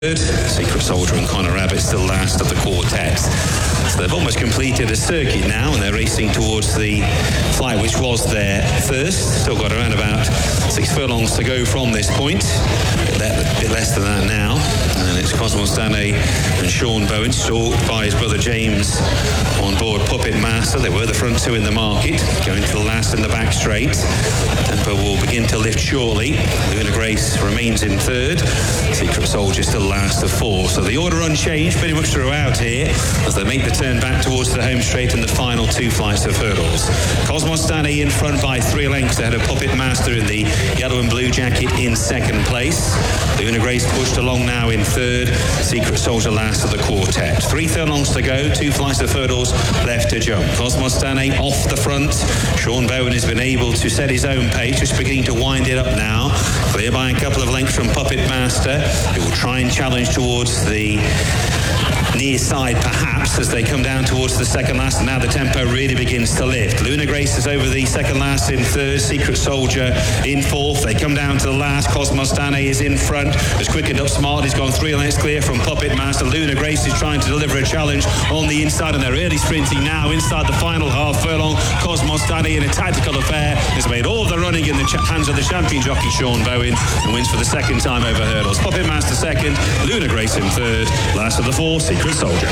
Secret Soldier and Connor Rabbit still last of the quartet. So they've almost completed a circuit now, and they're racing towards the flight which was their first. Still got around about 6 furlongs to go from this point. A bit less than that now. And it's Cosmos Dane and Sean Bowen, stalked by his brother James on board Puppet Master. They were the front two in the market, going to the last in the back straight. Tempo will begin to lift shortly. Luna Grace remains in third. Secret Soldier still last of four. So the order unchanged pretty much throughout here as they make the turn back towards the home straight in the final 2 flights of hurdles. Cosmos Dane in front by 3 lengths ahead of Puppet Master in the yellow and blue jacket in second place. Luna Grace pushed along now in third. Secret Soldier last of the quartet. 3 furlongs to go, 2 flights of hurdles left to jump. Cosmos Dane off the front. Sean Bowen has been able to set his own pace, just beginning to wind it up now. Clear by a couple of lengths from Puppet Master, who will try and challenge towards the near side perhaps as they come down towards the second last, and now the tempo really begins to lift. Luna Grace is over the second last in third, Secret Soldier in fourth. They come down to the last. Cosmos Dane is in front, has quickened up smart. He's gone 3 lengths clear from Puppet Master. Luna Grace is trying to deliver a challenge on the inside, and they're really sprinting now inside the final half furlong. Cosmos Dane in a tactical affair has made all of the running in the hands of the champion jockey Sean Bowen, and wins for the second time over hurdles. Puppet Master second, Luna Grace in third, last of the 4, Secret Soldier.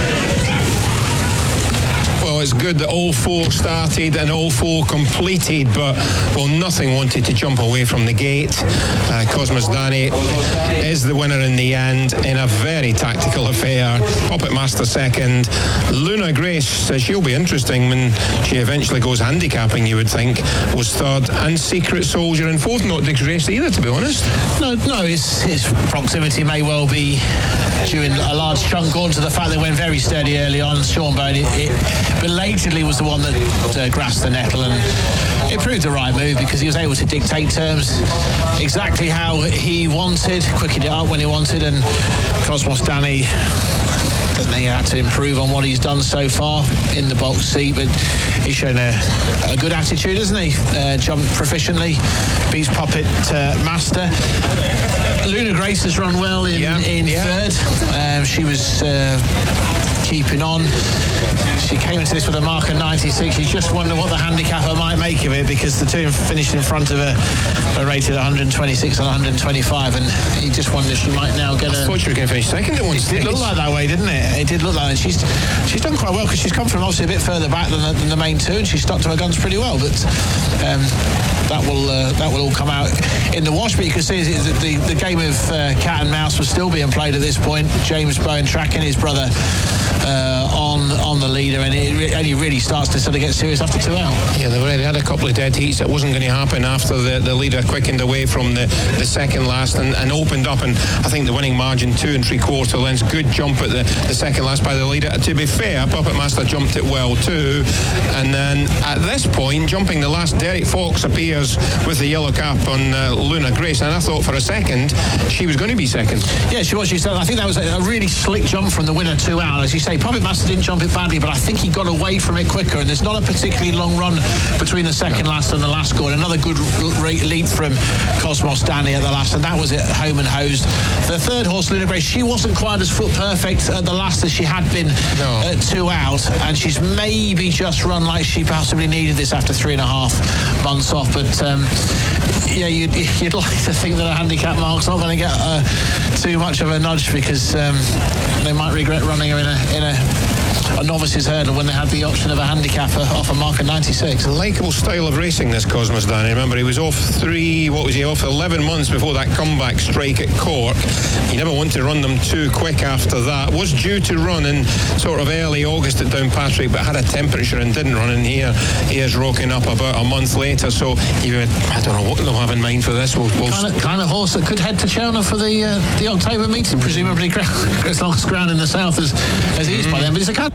Well, it's good that all 4 started and all 4 completed, but nothing wanted to jump away from the gate. Cosmos Dane is the winner in the end in a very tactical affair. Puppet Master second. Luna Grace, she'll be interesting when she eventually goes handicapping, you would think, was third, and Secret Soldier in fourth. Not disgraced either, to be honest. No, his proximity may well be due in a large chunk on to the fact they went very steady early on. Sean Bowen, belatedly was the one that grasped the nettle, and it proved the right move because he was able to dictate terms exactly how he wanted, quickened it up when he wanted, and Cosmos Dane certainly had to improve on what he's done so far in the box seat, but he's shown a good attitude, hasn't he? Jumped proficiently, beats Puppet Master. Luna Grace has run well in third. She was keeping on. She came into this with a mark of 96. You just wonder what the handicapper might make of it, because the two finished in front of her rated 126 and 125, and you just wonder she might now get I thought she was going to finish second at one stage. It did look like that way, didn't it? It did look like that. She's done quite well because she's come from obviously a bit further back than the main two, and she stuck to her guns pretty well, but that will all come out in the wash. But you can see the game of cat and mouse was still being played at this point. James Bowen tracking his brother on the leader, and it only really starts to sort of get serious after 2 out. Yeah, they already had a couple of dead heats. It wasn't going to happen after the leader quickened away from the second last and opened up, and I think the winning margin 2 3/4 lengths. Good jump at the second last by the leader. To be fair, Puppet Master jumped it well too, and then at this point, jumping the last, Derek Fox appears with the yellow cap on Luna Grace, and I thought for a second she was going to be second. Yeah, she was. I think that was a really slick jump from the winner 2 out. As you say, Puppet Master didn't jump it badly, but I think he got away from it quicker, and there's not a particularly long run between the second last and the last score. Another good lead from Cosmos Dane at the last, and that was it, home and hosed. The third horse, Luna Grace, she wasn't quite as foot perfect at the last as she had been at 2 out, and she's maybe just run like she possibly needed this after 3.5 months off, but yeah, you'd like to think that a handicap mark's not going to get too much of a nudge, because they might regret running her in a novice's hurdle when they had the option of a handicapper off a mark of 96. A likeable style of racing, this Cosmos Dane. Remember, he was off 11 months before that comeback strike at Cork. You never want to run them too quick after that. Was due to run in sort of early August at Downpatrick, but had a temperature and didn't run in here. He is rocking up about a month later, so I don't know what they'll have in mind for this. Kind of horse that could head to Cheltenham for the October meeting, presumably as long as ground in the south as it is by then, but it's a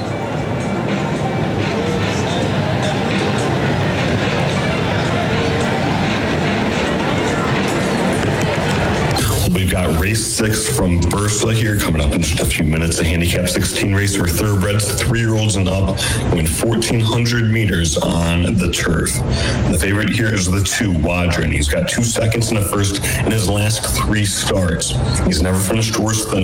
We've got race 6 from Bursa here coming up in just a few minutes. A handicap 16 race for thoroughbreds, 3-year-olds and up, going 1,400 meters on the turf. The favorite here is the 2, Wadron. He's got 2 seconds and a first in his last 3 starts. He's never finished worse than